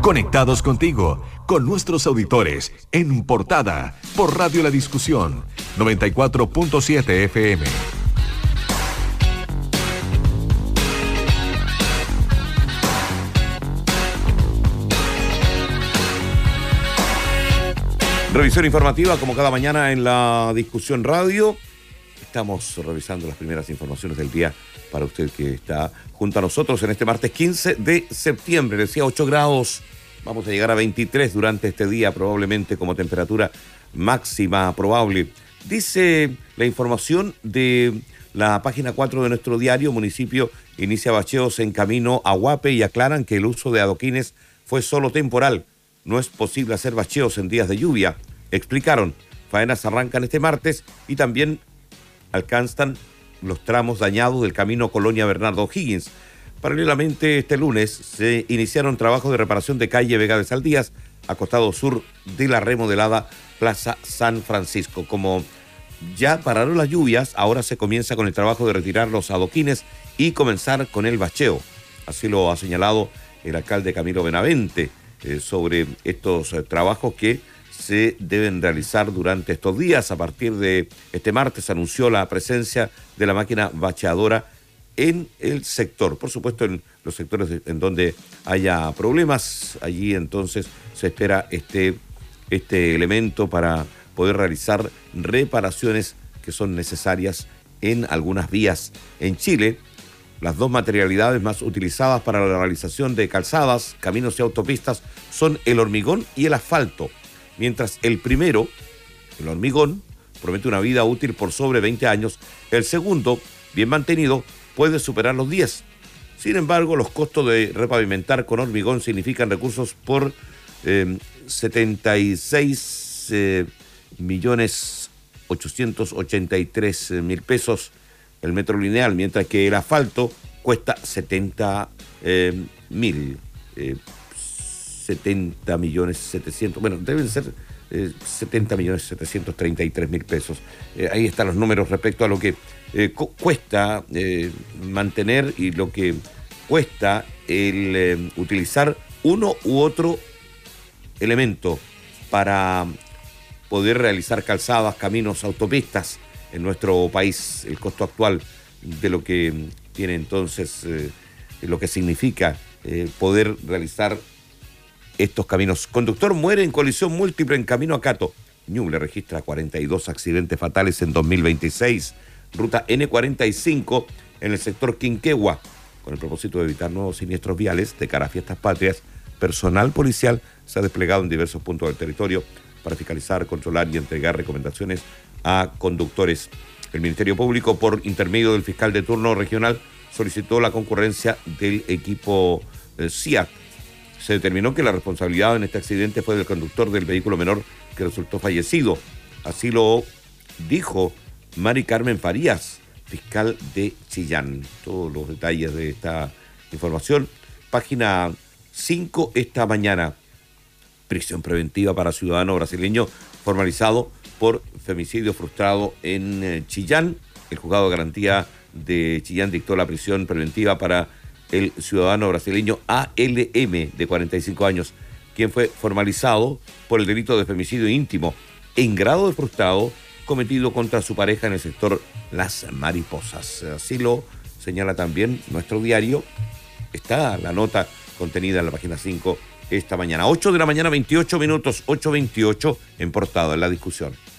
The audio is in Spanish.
Conectados contigo, con nuestros auditores, en Portada, por Radio La Discusión, 94.7 FM. Revisión informativa, como cada mañana en La Discusión Radio. Estamos revisando las primeras informaciones del día para usted que está junto a nosotros en este martes 15 de septiembre. Decía 8 grados, vamos a llegar a 23 durante este día, probablemente como temperatura máxima probable. Dice la información de la página 4 de nuestro diario: municipio inicia bacheos en camino a Huape y aclaran que el uso de adoquines fue solo temporal. No es posible hacer bacheos en días de lluvia. Explicaron, faenas arrancan este martes y también alcanzan los tramos dañados del camino Colonia Bernardo O'Higgins. Paralelamente, este lunes se iniciaron trabajos de reparación de calle Vega de Saldías, a costado sur de la remodelada Plaza San Francisco. Como ya pararon las lluvias, ahora se comienza con el trabajo de retirar los adoquines y comenzar con el bacheo. Así lo ha señalado el alcalde Camilo Benavente sobre estos trabajos que se deben realizar durante estos días. A partir de este martes anunció la presencia de la máquina bacheadora en el sector. Por supuesto, en los sectores en donde haya problemas, allí entonces se espera este elemento para poder realizar reparaciones que son necesarias en algunas vías en Chile. Las dos materialidades más utilizadas para la realización de calzadas, caminos y autopistas son el hormigón y el asfalto. Mientras el primero, el hormigón, promete una vida útil por sobre 20 años, el segundo, bien mantenido, puede superar los 10. Sin embargo, los costos de repavimentar con hormigón significan recursos por 76.883.000 pesos el metro lineal, mientras que el asfalto cuesta 70.700.000, bueno, deben ser 70.733.000 pesos. Ahí están los números respecto a lo que cuesta mantener y lo que cuesta el utilizar uno u otro elemento para poder realizar calzadas, caminos, autopistas en nuestro país. El costo actual de lo que tiene entonces, lo que significa poder realizar estos caminos. Conductor muere en colisión múltiple en camino a Cato. Ñuble registra 42 accidentes fatales en 2026. Ruta N45 en el sector Quinquegua. Con el propósito de evitar nuevos siniestros viales de cara a fiestas patrias, personal policial se ha desplegado en diversos puntos del territorio para fiscalizar, controlar y entregar recomendaciones a conductores. El Ministerio Público, por intermedio del fiscal de turno regional, solicitó la concurrencia del equipo CIAT. Se determinó que la responsabilidad en este accidente fue del conductor del vehículo menor que resultó fallecido. Así lo dijo Mari Carmen Farías, fiscal de Chillán. Todos los detalles de esta información. Página 5 esta mañana. Prisión preventiva para ciudadano brasileño formalizado por femicidio frustrado en Chillán. El juzgado de garantía de Chillán dictó la prisión preventiva para el ciudadano brasileño ALM, de 45 años, quien fue formalizado por el delito de femicidio íntimo en grado de frustrado cometido contra su pareja en el sector Las Mariposas. Así lo señala también nuestro diario. Está la nota contenida en la página 5 esta mañana. 8 de la mañana, 28 minutos, 8:28 en Portada, en La Discusión.